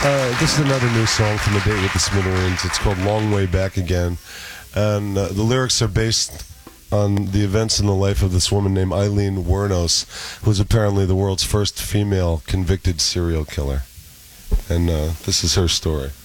This is another new song from A Date with the Smithereens. It's called Long Way Back Again. And the lyrics are based on the events in the life of this woman named Eileen Wuornos, who's apparently the world's first female convicted serial killer. And this is her story.